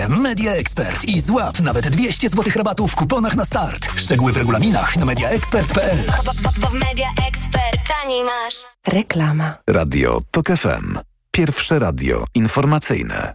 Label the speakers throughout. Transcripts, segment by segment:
Speaker 1: Media Expert i złap nawet 200 zł rabatu w kuponach na start. Szczegóły w regulaminach na mediaexpert.pl.
Speaker 2: W Media Expert taniej masz.
Speaker 3: Reklama.
Speaker 4: Radio TOK FM. Pierwsze radio informacyjne.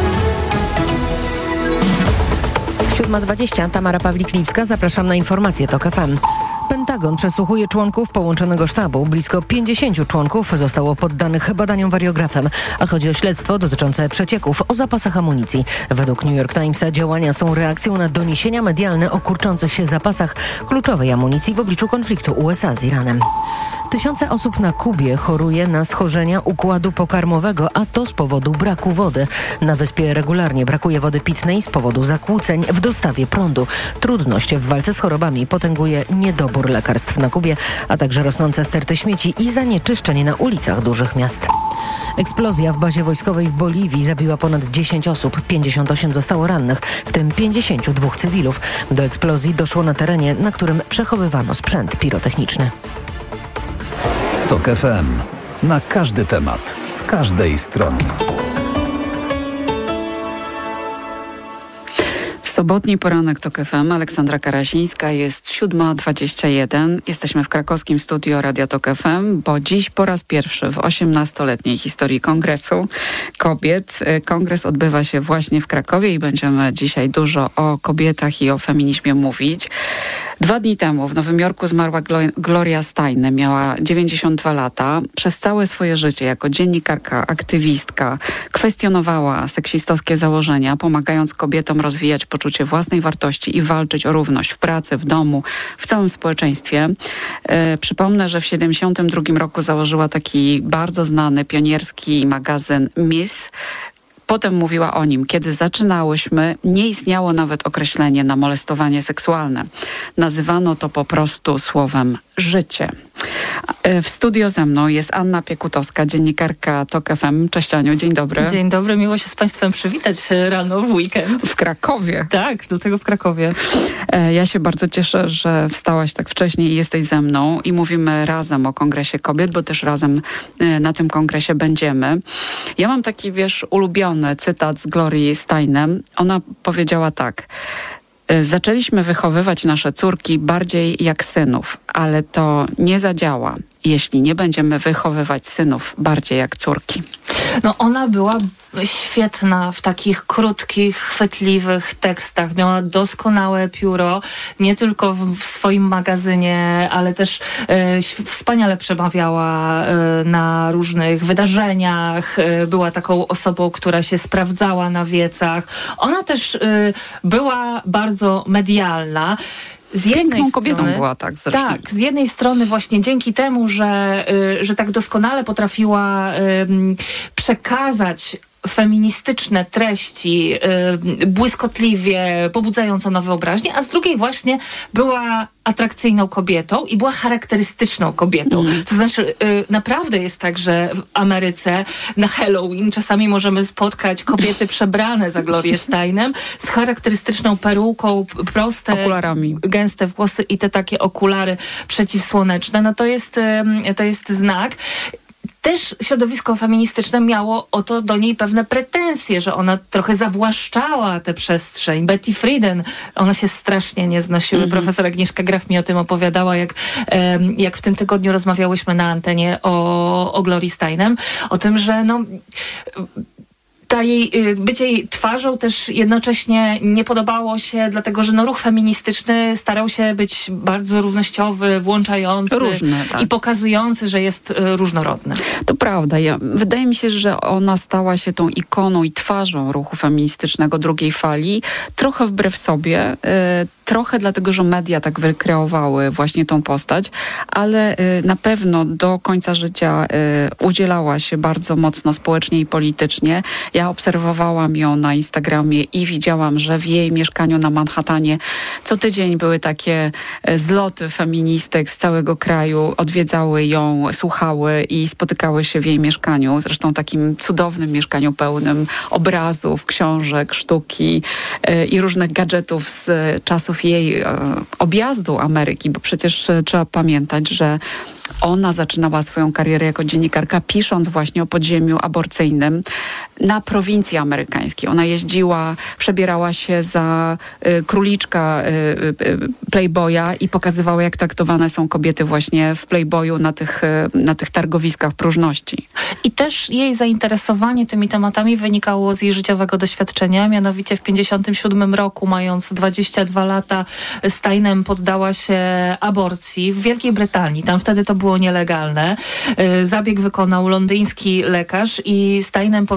Speaker 3: 7:20. Tamara Pawlik-Lipska. Zapraszam na informacje TOK FM. Pentagon przesłuchuje członków połączonego sztabu. Blisko 50 członków zostało poddanych badaniom wariografem, a chodzi o śledztwo dotyczące przecieków o zapasach amunicji. Według New York Timesa działania są reakcją na doniesienia medialne o kurczących się zapasach kluczowej amunicji w obliczu konfliktu USA z Iranem. Tysiące osób na Kubie choruje na schorzenia układu pokarmowego, a to z powodu braku wody. Na wyspie regularnie brakuje wody pitnej z powodu zakłóceń w dostawie prądu. Trudność w walce z chorobami potęguje niedobór lekarstw na Kubie, a także rosnące sterty śmieci i zanieczyszczenie na ulicach dużych miast. Eksplozja w bazie wojskowej w Boliwii zabiła ponad 10 osób. 58 zostało rannych, w tym 52 cywilów. Do eksplozji doszło na terenie, na którym przechowywano sprzęt pirotechniczny.
Speaker 4: TOK FM. Na każdy temat, z każdej strony.
Speaker 5: Sobotni poranek TOK FM. Aleksandra Karasińska, jest 7:21. Jesteśmy w krakowskim studio Radia TOK FM, bo dziś po raz pierwszy w 18-letniej historii Kongresu Kobiet. Kongres odbywa się właśnie w Krakowie i będziemy dzisiaj dużo o kobietach i o feminizmie mówić. 2 dni temu w Nowym Jorku zmarła Gloria Steinem. Miała 92 lata. Przez całe swoje życie jako dziennikarka, aktywistka kwestionowała seksistowskie założenia, pomagając kobietom rozwijać poczucie własnej wartości i walczyć o równość w pracy, w domu, w całym społeczeństwie. Przypomnę, że w 1972 roku założyła taki bardzo znany pionierski magazyn Miss. Potem mówiła o nim: kiedy zaczynałyśmy, nie istniało nawet określenie na molestowanie seksualne. Nazywano to po prostu słowem życie. W studio ze mną jest Anna Piekutowska, dziennikarka TOK FM. Cześć Aniu, dzień dobry.
Speaker 6: Dzień dobry, miło się z Państwem przywitać rano w weekend.
Speaker 5: W Krakowie.
Speaker 6: Tak, do tego w Krakowie.
Speaker 5: Ja się bardzo cieszę, że wstałaś tak wcześnie i jesteś ze mną i mówimy razem o Kongresie Kobiet, bo też razem na tym kongresie będziemy. Ja mam taki, ulubiony cytat z Glorii Steinem. Ona powiedziała tak: zaczęliśmy wychowywać nasze córki bardziej jak synów, ale to nie zadziała, jeśli nie będziemy wychowywać synów bardziej jak córki.
Speaker 6: No ona była świetna w takich krótkich, chwytliwych tekstach. Miała doskonałe pióro, nie tylko w swoim magazynie, ale też wspaniale przemawiała na różnych wydarzeniach. Była taką osobą, która się sprawdzała na wiecach. Ona też była bardzo medialna.
Speaker 5: Piękną kobietą była, tak zresztą.
Speaker 6: Tak, z jednej strony właśnie dzięki temu, że tak doskonale potrafiła przekazać feministyczne treści błyskotliwie, pobudzająco na wyobraźnię, a z drugiej właśnie była atrakcyjną kobietą i była charakterystyczną kobietą. To znaczy naprawdę jest tak, że w Ameryce na Halloween czasami możemy spotkać kobiety przebrane za Glorię Steinem z charakterystyczną peruką, proste,
Speaker 5: okularami,
Speaker 6: gęste włosy i te takie okulary przeciwsłoneczne. No to jest znak. Też środowisko feministyczne miało o to do niej pewne pretensje, że ona trochę zawłaszczała tę przestrzeń. Betty Friedan, one się strasznie nie znosiły. Profesor Agnieszka Graf mi o tym opowiadała, jak w tym tygodniu rozmawiałyśmy na antenie o Glorii Steinem, o tym, że bycie jej twarzą też jednocześnie nie podobało się, dlatego że ruch feministyczny starał się być bardzo równościowy, włączający i pokazujący, że jest różnorodny.
Speaker 5: To prawda. Wydaje mi się, że ona stała się tą ikoną i twarzą ruchu feministycznego drugiej fali, trochę wbrew sobie, trochę dlatego, że media tak wykreowały właśnie tą postać, ale na pewno do końca życia udzielała się bardzo mocno społecznie i politycznie. Ja obserwowałam ją na Instagramie i widziałam, że w jej mieszkaniu na Manhattanie co tydzień były takie zloty feministek z całego kraju, odwiedzały ją, słuchały i spotykały się w jej mieszkaniu. Zresztą takim cudownym mieszkaniu pełnym obrazów, książek, sztuki i różnych gadżetów z czasów jej objazdu Ameryki, bo przecież trzeba pamiętać, że Ona zaczynała swoją karierę jako dziennikarka, pisząc właśnie o podziemiu aborcyjnym na prowincji amerykańskiej. Ona jeździła, przebierała się za króliczka Playboya i pokazywała, jak traktowane są kobiety właśnie w Playboyu na tych targowiskach próżności.
Speaker 6: I też jej zainteresowanie tymi tematami wynikało z jej życiowego doświadczenia. Mianowicie w 1957 roku, mając 22 lata, Steinem poddała się aborcji w Wielkiej Brytanii. Tam wtedy to było nielegalne. Zabieg wykonał londyński lekarz i Steinem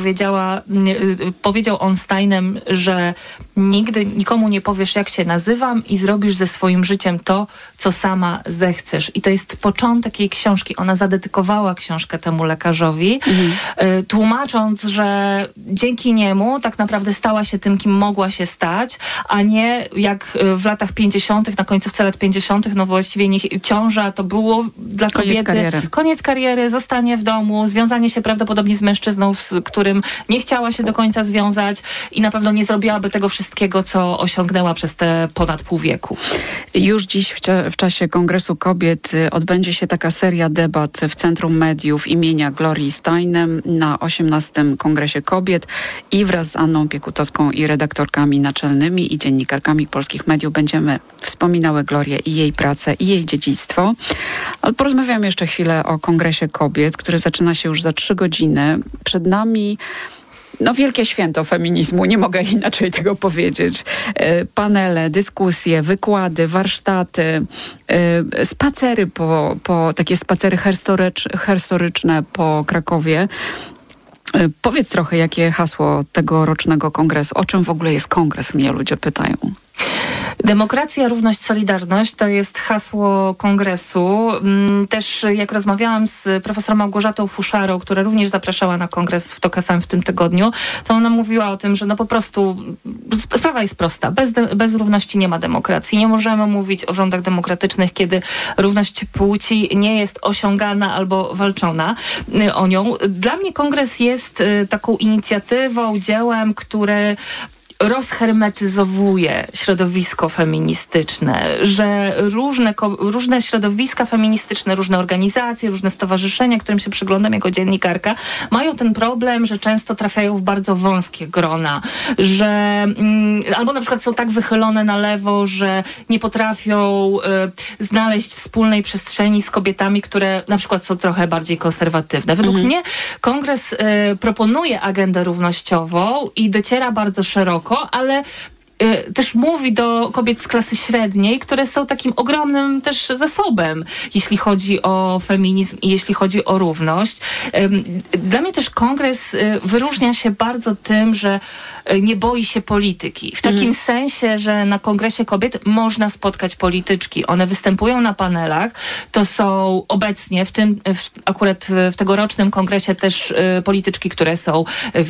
Speaker 6: powiedział on Steinem, że nigdy nikomu nie powiesz, jak się nazywam i zrobisz ze swoim życiem to, co sama zechcesz. I to jest początek jej książki. Ona zadedykowała książkę temu lekarzowi, tłumacząc, że dzięki niemu tak naprawdę stała się tym, kim mogła się stać, a nie jak w latach 50., na końcówce lat 50., no właściwie ciąża to było dla kobiety koniec kariery, zostanie w domu, związanie się prawdopodobnie z mężczyzną, z którym nie chciała się do końca związać i na pewno nie zrobiłaby tego wszystkiego, co osiągnęła przez te ponad pół wieku.
Speaker 5: Już dziś w czasie Kongresu Kobiet odbędzie się taka seria debat w Centrum Mediów imienia Glorii Steinem na 18. Kongresie Kobiet i wraz z Anną Piekutowską i redaktorkami naczelnymi i dziennikarkami polskich mediów będziemy wspominały Glorię i jej pracę i jej dziedzictwo. Porozmawiamy jeszcze chwilę o Kongresie Kobiet, który zaczyna się już za 3 godziny. Przed nami wielkie święto feminizmu, nie mogę inaczej tego powiedzieć. Panele, dyskusje, wykłady, warsztaty, spacery takie spacery historyczne po Krakowie. Powiedz trochę, jakie hasło tegorocznego kongresu, o czym w ogóle jest kongres, mnie ludzie pytają.
Speaker 6: Demokracja, równość, solidarność to jest hasło kongresu. Też jak rozmawiałam z profesorem Małgorzatą Fuszarą, która również zapraszała na kongres w TOK FM w tym tygodniu, to ona mówiła o tym, że po prostu sprawa jest prosta. Bez równości nie ma demokracji. Nie możemy mówić o rządach demokratycznych, kiedy równość płci nie jest osiągana albo walczona o nią. Dla mnie kongres jest taką inicjatywą, dziełem, które rozhermetyzowuje środowisko feministyczne, że różne środowiska feministyczne, różne organizacje, różne stowarzyszenia, którym się przyglądam jako dziennikarka, mają ten problem, że często trafiają w bardzo wąskie grona, że albo na przykład są tak wychylone na lewo, że nie potrafią znaleźć wspólnej przestrzeni z kobietami, które na przykład są trochę bardziej konserwatywne. Według mnie kongres proponuje agendę równościową i dociera bardzo szeroko, ale też mówi do kobiet z klasy średniej, które są takim ogromnym też zasobem, jeśli chodzi o feminizm i jeśli chodzi o równość. Dla mnie też kongres wyróżnia się bardzo tym, że nie boi się polityki. W takim sensie, że na Kongresie Kobiet można spotkać polityczki. One występują na panelach. To są obecnie, akurat w tegorocznym kongresie też polityczki, które są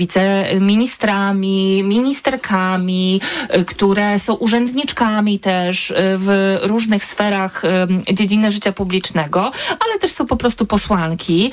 Speaker 6: wiceministrami, ministerkami, które są urzędniczkami też w różnych sferach dziedziny życia publicznego, ale też są po prostu posłanki.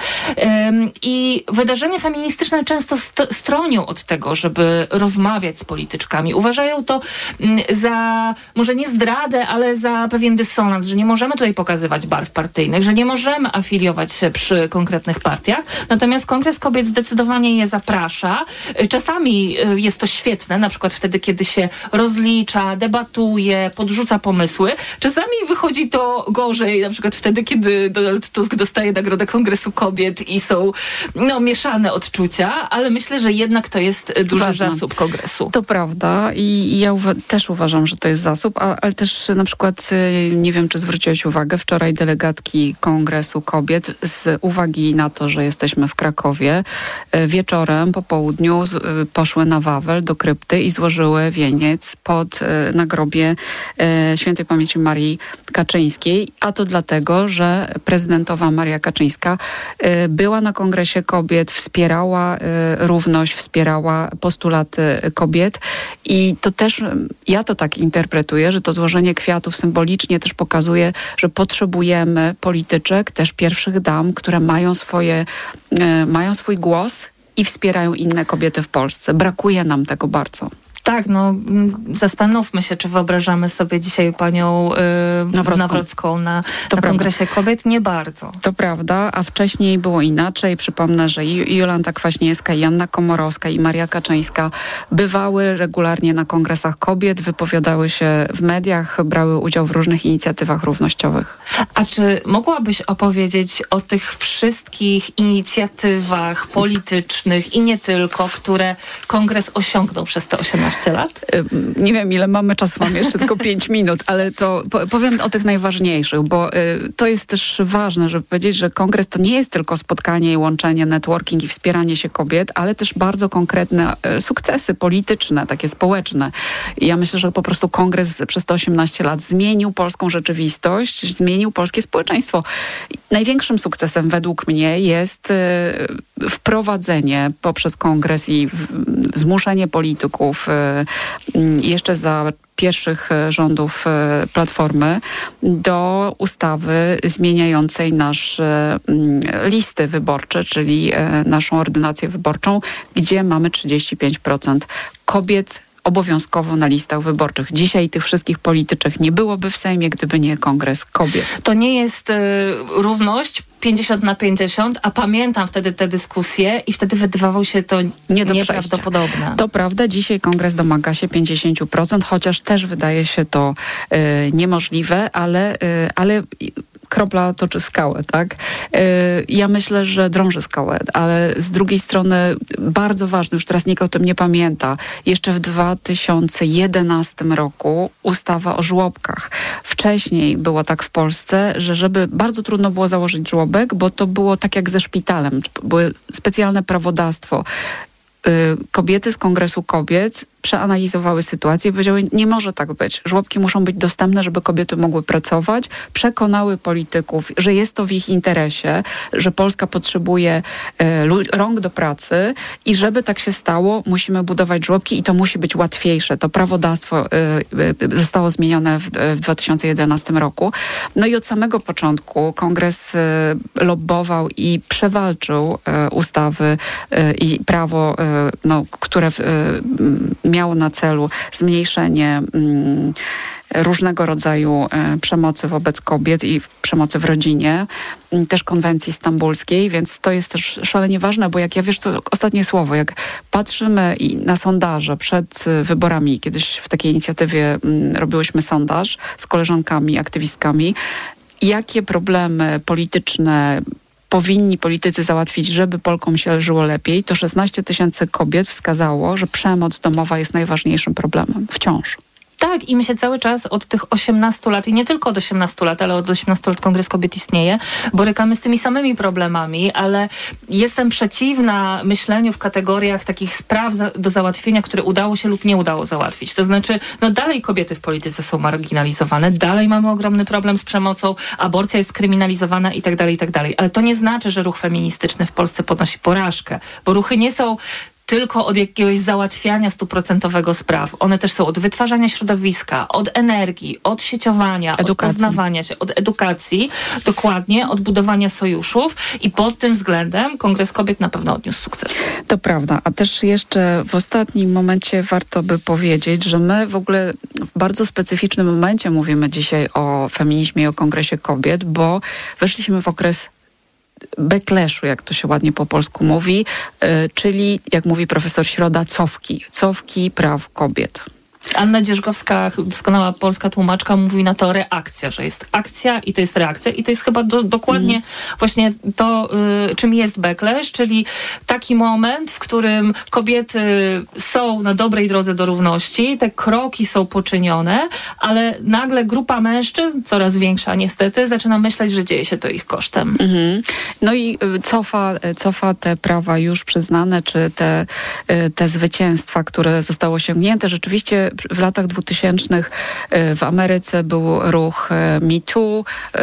Speaker 6: I wydarzenia feministyczne często stronią od tego, żeby rozmawiać z polityczkami. Uważają to za, może nie zdradę, ale za pewien dysonans, że nie możemy tutaj pokazywać barw partyjnych, że nie możemy afiliować się przy konkretnych partiach. Natomiast Kongres Kobiet zdecydowanie je zaprasza. Czasami jest to świetne, na przykład wtedy, kiedy się rozlicza, debatuje, podrzuca pomysły. Czasami wychodzi to gorzej, na przykład wtedy, kiedy Donald Tusk dostaje Nagrodę Kongresu Kobiet i są mieszane odczucia, ale myślę, że jednak to jest duży zasób kongresu.
Speaker 5: To prawda i ja też uważam, że to jest zasób, ale też na przykład, nie wiem, czy zwróciłeś uwagę, wczoraj delegatki Kongresu Kobiet z uwagi na to, że jesteśmy w Krakowie, wieczorem, po południu poszły na Wawel do krypty i złożyły wieniec pod nagrobie świętej pamięci Marii Kaczyńskiej, a to dlatego, że prezydentowa Maria Kaczyńska była na Kongresie Kobiet, wspierała równość, wspierała postulaty kobiet i to też, ja to tak interpretuję, że to złożenie kwiatów symbolicznie też pokazuje, że potrzebujemy polityczek, też pierwszych dam, które mają swój głos i wspierają inne kobiety w Polsce. Brakuje nam tego bardzo.
Speaker 6: Tak, zastanówmy się, czy wyobrażamy sobie dzisiaj panią Nawrocką na Kongresie Kobiet. Nie bardzo.
Speaker 5: To prawda, a wcześniej było inaczej. Przypomnę, że i Jolanta Kwaśniewska, i Anna Komorowska, i Maria Kaczyńska bywały regularnie na kongresach kobiet, wypowiadały się w mediach, brały udział w różnych inicjatywach równościowych.
Speaker 6: A czy mogłabyś opowiedzieć o tych wszystkich inicjatywach politycznych i nie tylko, które kongres osiągnął przez te 18 lat?
Speaker 5: Nie wiem, ile mamy czasu, mam jeszcze tylko 5 minut, ale to powiem o tych najważniejszych, bo to jest też ważne, żeby powiedzieć, że kongres to nie jest tylko spotkanie i łączenie, networking i wspieranie się kobiet, ale też bardzo konkretne sukcesy polityczne, takie społeczne. I ja myślę, że po prostu kongres przez te 18 lat zmienił polską rzeczywistość, zmienił polskie społeczeństwo. Największym sukcesem według mnie jest wprowadzenie poprzez kongres i zmuszenie polityków jeszcze za pierwszych rządów Platformy do ustawy zmieniającej nasze listy wyborcze, czyli naszą ordynację wyborczą, gdzie mamy 35% kobiet obowiązkowo na listach wyborczych. Dzisiaj tych wszystkich polityczek nie byłoby w Sejmie, gdyby nie Kongres Kobiet.
Speaker 6: To nie jest równość 50/50, a pamiętam wtedy te dyskusje i wtedy wydawało się to nieprawdopodobne.
Speaker 5: To prawda, dzisiaj Kongres domaga się 50%, chociaż też wydaje się to niemożliwe, ale kropla toczy skałę, tak? Ja myślę, że drąży skałę, ale z drugiej strony bardzo ważne, już teraz nikt o tym nie pamięta, jeszcze w 2011 roku ustawa o żłobkach. Wcześniej było tak w Polsce, że żeby bardzo trudno było założyć żłobek, bo to było tak jak ze szpitalem, było specjalne prawodawstwo. Kobiety z Kongresu Kobiet przeanalizowały sytuację i powiedziały, nie może tak być. Żłobki muszą być dostępne, żeby kobiety mogły pracować. Przekonały polityków, że jest to w ich interesie, że Polska potrzebuje rąk do pracy i żeby tak się stało, musimy budować żłobki i to musi być łatwiejsze. To prawodawstwo zostało zmienione w 2011 roku. No i od samego początku Kongres lobbował i przewalczył ustawy i prawo, które miało na celu zmniejszenie różnego rodzaju przemocy wobec kobiet i przemocy w rodzinie, też konwencji stambulskiej, więc to jest też szalenie ważne, bo jak ja wiesz, to ostatnie słowo, jak patrzymy na sondaże przed wyborami, kiedyś w takiej inicjatywie robiłyśmy sondaż z koleżankami, aktywistkami, jakie problemy polityczne powinni politycy załatwić, żeby Polkom się żyło lepiej, to 16 000 kobiet wskazało, że przemoc domowa jest najważniejszym problemem wciąż.
Speaker 6: Tak, i my się cały czas od tych 18 lat, i nie tylko od 18 lat, ale od 18 lat Kongres Kobiet istnieje, borykamy z tymi samymi problemami, ale jestem przeciwna myśleniu w kategoriach takich spraw do załatwienia, które udało się lub nie udało załatwić. To znaczy, dalej kobiety w polityce są marginalizowane, dalej mamy ogromny problem z przemocą, aborcja jest kryminalizowana i tak dalej, ale to nie znaczy, że ruch feministyczny w Polsce ponosi porażkę, bo ruchy nie są tylko od jakiegoś załatwiania 100% spraw. One też są od wytwarzania środowiska, od energii, od sieciowania, od poznawania się, od edukacji, dokładnie, od budowania sojuszów i pod tym względem Kongres Kobiet na pewno odniósł sukces.
Speaker 5: To prawda, a też jeszcze w ostatnim momencie warto by powiedzieć, że my w ogóle w bardzo specyficznym momencie mówimy dzisiaj o feminizmie i o Kongresie Kobiet, bo weszliśmy w okres backlashu, jak to się ładnie po polsku mówi, czyli, jak mówi profesor Środa, cofki praw kobiet.
Speaker 6: Anna Dzierżgowska, doskonała polska tłumaczka, mówi na to reakcja, że jest akcja i to jest reakcja i to jest chyba dokładnie właśnie to, czym jest backlash, czyli taki moment, w którym kobiety są na dobrej drodze do równości, te kroki są poczynione, ale nagle grupa mężczyzn, coraz większa niestety, zaczyna myśleć, że dzieje się to ich kosztem.
Speaker 5: No i cofa te prawa już przyznane, czy te zwycięstwa, które zostały osiągnięte. Rzeczywiście w latach 2000 w Ameryce był ruch Me Too,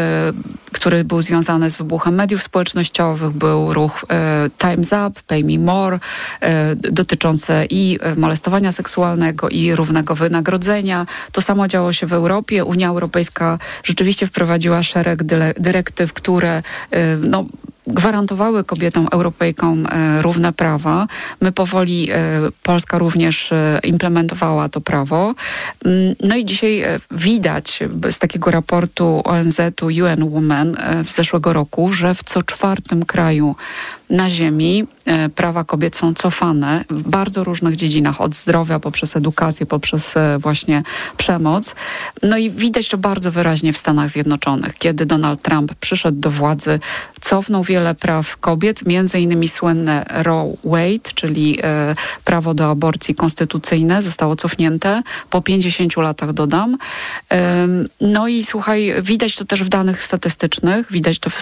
Speaker 5: który był związany z wybuchem mediów społecznościowych, był ruch Time's Up, Pay Me More, dotyczące i molestowania seksualnego, i równego wynagrodzenia. To samo działo się w Europie. Unia Europejska rzeczywiście wprowadziła szereg dyrektyw, które gwarantowały kobietom, Europejkom równe prawa. My powoli, Polska również implementowała to prawo. No i dzisiaj widać z takiego raportu ONZ-u UN Women z zeszłego roku, że w co czwartym kraju na ziemi prawa kobiet są cofane w bardzo różnych dziedzinach, od zdrowia poprzez edukację, poprzez właśnie przemoc. No i widać to bardzo wyraźnie w Stanach Zjednoczonych. Kiedy Donald Trump przyszedł do władzy, cofnął wiele praw kobiet, między innymi słynne Roe Wade, czyli prawo do aborcji konstytucyjne zostało cofnięte po 50 latach, dodam. No i słuchaj, widać to też w danych statystycznych, widać to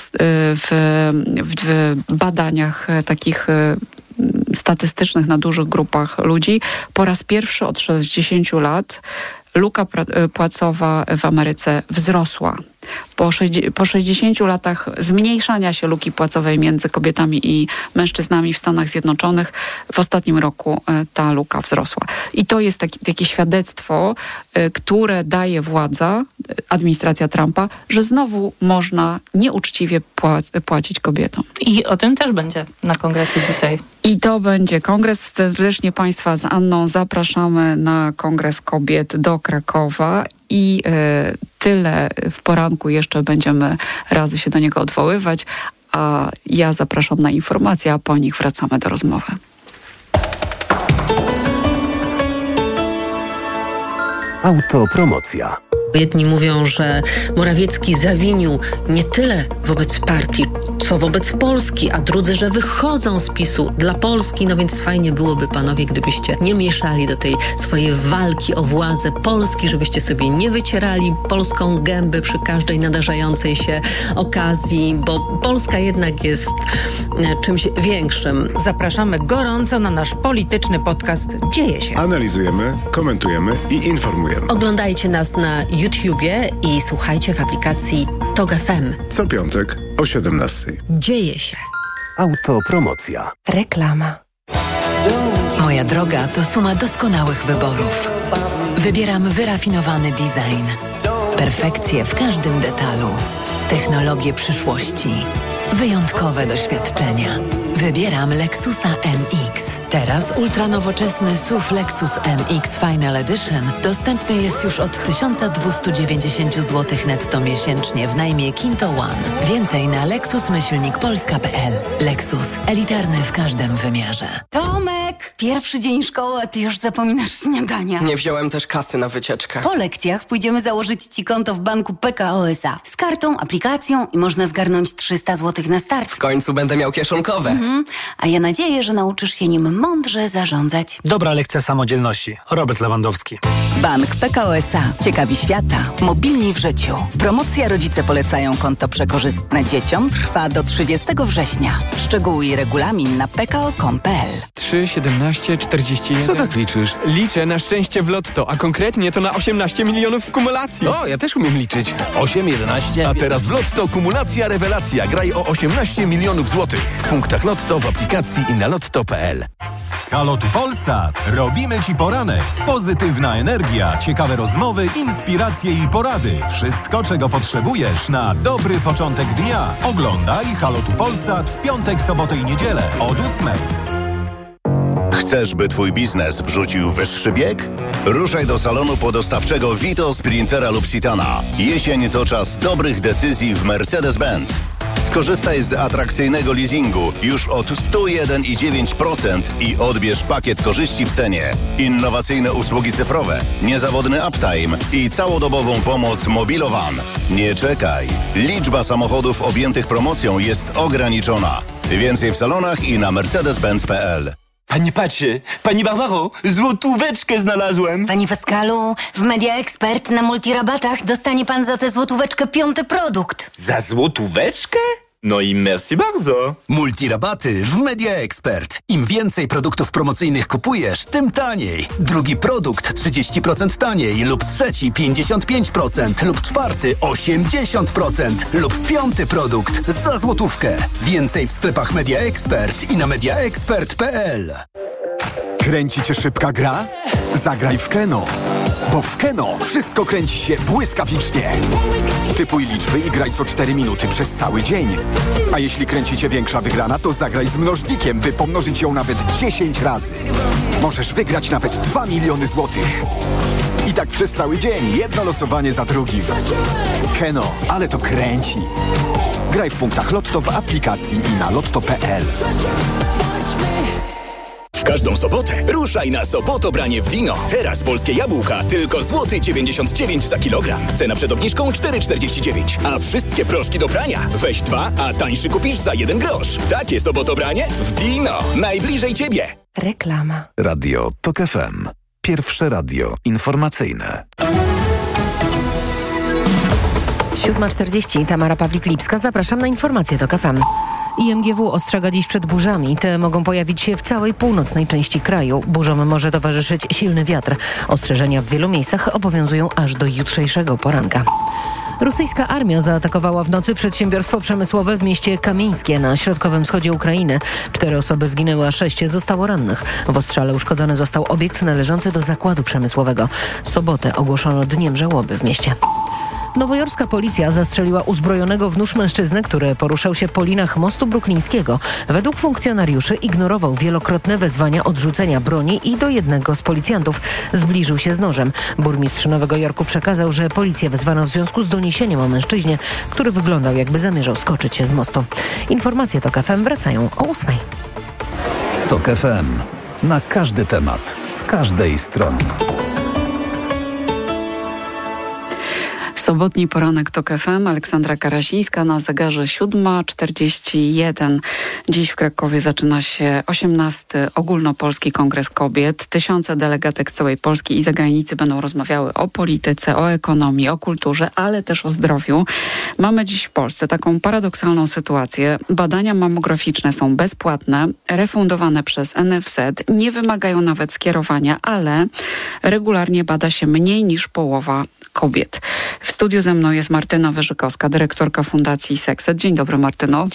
Speaker 5: w badaniach takich statystycznych na dużych grupach ludzi. Po raz pierwszy od 60 lat luka płacowa w Ameryce wzrosła. Po 60 latach zmniejszania się luki płacowej między kobietami i mężczyznami w Stanach Zjednoczonych w ostatnim roku ta luka wzrosła. I to jest takie świadectwo, które daje władza, administracja Trumpa, że znowu można nieuczciwie płacić kobietom.
Speaker 6: I o tym też będzie na kongresie dzisiaj.
Speaker 5: I to będzie kongres. Serdecznie Państwa z Anną zapraszamy na Kongres Kobiet do Krakowa i tyle w poranku jeszcze będziemy razy się do niego odwoływać, a ja zapraszam na informacje, a po nich wracamy do rozmowy.
Speaker 4: Autopromocja.
Speaker 7: Jedni mówią, że Morawiecki zawinił nie tyle wobec partii, co wobec Polski, a drudzy, że wychodzą z PiS-u dla Polski. No więc fajnie byłoby, panowie, gdybyście nie mieszali do tej swojej walki o władzę Polski, żebyście sobie nie wycierali polską gęby przy każdej nadarzającej się okazji, bo Polska jednak jest czymś większym.
Speaker 8: Zapraszamy gorąco na nasz polityczny podcast Dzieje się.
Speaker 9: Analizujemy, komentujemy i informujemy.
Speaker 7: Oglądajcie nas na YouTubie i słuchajcie w aplikacji TOG FM.
Speaker 9: Co piątek o 17:00.
Speaker 7: Dzieje się.
Speaker 4: Autopromocja.
Speaker 8: Reklama.
Speaker 10: Moja droga to suma doskonałych wyborów. Wybieram wyrafinowany design. Perfekcję w każdym detalu. Technologie przyszłości. Wyjątkowe doświadczenia. Wybieram Lexusa NX. Teraz ultranowoczesny SUV Lexus NX Final Edition dostępny jest już od 1290 zł netto miesięcznie w najmie Kinto One. Więcej na lexus-polska.pl. Lexus. Elitarny w każdym wymiarze.
Speaker 2: Tomek, pierwszy dzień szkoły, a ty już zapominasz śniadania.
Speaker 11: Nie wziąłem też kasy na wycieczkę.
Speaker 2: Po lekcjach pójdziemy założyć ci konto w banku PKO SA. Z kartą, aplikacją i można zgarnąć 300 zł na start.
Speaker 11: W końcu będę miał kieszonkowe.
Speaker 2: A ja nadzieję, że nauczysz się nim mądrze zarządzać.
Speaker 12: Dobra lekcja samodzielności. Robert Lewandowski.
Speaker 13: Bank PKO SA. Ciekawi świata. Mobilni w życiu. Promocja Rodzice polecają konto przekorzystne dzieciom trwa do 30 września. Szczegóły i regulamin na pko.com.pl.
Speaker 14: 3, 17, 41...
Speaker 15: Co tak liczysz?
Speaker 14: Liczę na szczęście w lotto, a konkretnie to na 18 milionów w kumulacji.
Speaker 15: O, ja też umiem liczyć.
Speaker 12: 8, 11...
Speaker 15: A teraz w Lotto kumulacja rewelacja. Graj o 18 milionów złotych. W punktach Lotto, w aplikacji i na lotto.pl.
Speaker 16: Halo, tu Polsat. Robimy Ci poranek. Pozytywna energia, ciekawe rozmowy, inspiracje i porady. Wszystko, czego potrzebujesz na dobry początek dnia. Oglądaj Halo, tu Polsat w piątek, sobotę i niedzielę od 8:00.
Speaker 17: Chcesz, by Twój biznes wrzucił wyższy bieg? Ruszaj do salonu podostawczego Vito, Sprintera lub Citana. Jesień to czas dobrych decyzji w Mercedes-Benz. Skorzystaj z atrakcyjnego leasingu już od 101,9% i odbierz pakiet korzyści w cenie. Innowacyjne usługi cyfrowe, niezawodny uptime i całodobową pomoc Mobilowan. Nie czekaj. Liczba samochodów objętych promocją jest ograniczona. Więcej w salonach i na mercedes-benz.pl.
Speaker 18: Panie Pacie, Pani Barbaro, złotóweczkę znalazłem.
Speaker 2: Panie Pascalu, w Media Expert na multirabatach dostanie pan za tę złotóweczkę 5. produkt.
Speaker 18: Za złotóweczkę? No i merci bardzo.
Speaker 1: Multirabaty w Media Expert. Im więcej produktów promocyjnych kupujesz, tym taniej. Drugi produkt 30% taniej lub trzeci 55% lub czwarty 80% lub piąty produkt za złotówkę. Więcej w sklepach Media Expert i na mediaexpert.pl.
Speaker 19: Kręci Cię szybka gra? Zagraj w Keno. Bo w Keno wszystko kręci się błyskawicznie. Typuj liczby i graj co 4 minuty przez cały dzień. A jeśli kręci cię większa wygrana, to zagraj z mnożnikiem, by pomnożyć ją nawet 10 razy. Możesz wygrać nawet 2 miliony złotych. I tak przez cały dzień, jedno losowanie za drugim. Keno, ale to kręci. Graj w punktach Lotto w aplikacji i na lotto.pl.
Speaker 20: W każdą sobotę ruszaj na Sobotobranie w Dino. Teraz polskie jabłka tylko złoty 99 za kilogram. Cena przed obniżką 4,49. A wszystkie proszki do prania weź 2, a tańszy kupisz za 1 grosz. Takie Sobotobranie w Dino. Najbliżej Ciebie.
Speaker 3: Reklama.
Speaker 4: Radio TOK FM. Pierwsze radio informacyjne.
Speaker 3: 7:40. Tamara Pawlik-Lipska. Zapraszam na informacje TOK FM. IMGW ostrzega dziś przed burzami. Te mogą pojawić się w całej północnej części kraju. Burzom może towarzyszyć silny wiatr. Ostrzeżenia w wielu miejscach obowiązują aż do jutrzejszego poranka. Rosyjska armia zaatakowała w nocy przedsiębiorstwo przemysłowe w mieście Kamieńskie na środkowym wschodzie Ukrainy. 4 osoby zginęły, a 6 zostało rannych. W ostrzale uszkodzony został obiekt należący do zakładu przemysłowego. Sobotę ogłoszono dniem żałoby w mieście. Nowojorska policja zastrzeliła uzbrojonego w nóż mężczyznę, który poruszał się po linach mostu bruklińskiego. Według funkcjonariuszy ignorował wielokrotne wezwania odrzucenia broni i do jednego z policjantów zbliżył się z nożem. Burmistrz Nowego Jorku przekazał, że policję wezwano w związku z doniesieniem o mężczyźnie, który wyglądał, jakby zamierzał skoczyć się z mostu. Informacje TOK FM wracają o 8:00.
Speaker 4: TOK FM. Na każdy temat, z każdej strony.
Speaker 5: Sobotni poranek TOK FM, Aleksandra Karasińska, na zegarze 7:41. Dziś w Krakowie zaczyna się 18. Ogólnopolski Kongres Kobiet. Tysiące delegatek z całej Polski i zagranicy będą rozmawiały o polityce, o ekonomii, o kulturze, ale też o zdrowiu. Mamy dziś w Polsce taką paradoksalną sytuację. Badania mammograficzne są bezpłatne, refundowane przez NFZ, nie wymagają nawet skierowania, ale regularnie bada się mniej niż połowa kobiet. W studiu ze mną jest Martyna Wyżykowska, dyrektorka Fundacji Sekset. Dzień dobry, Martyno.